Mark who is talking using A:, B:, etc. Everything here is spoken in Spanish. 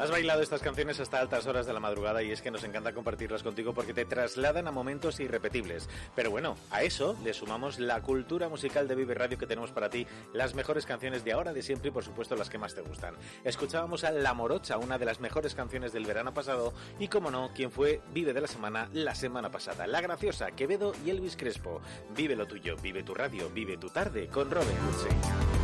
A: Has bailado estas canciones hasta altas horas de la madrugada y es que nos encanta compartirlas contigo porque te trasladan a momentos irrepetibles. Pero bueno, a eso le sumamos la cultura musical de Vive Radio que tenemos para ti, las mejores canciones de ahora, de siempre y por supuesto las que más te gustan. Escuchábamos a La Morocha, una de las mejores canciones del verano pasado y, como no, quien fue Vive de la semana pasada. La Graciosa, Quevedo y Elvis Crespo. Vive lo tuyo, vive tu radio, vive tu tarde con Robin Hussey.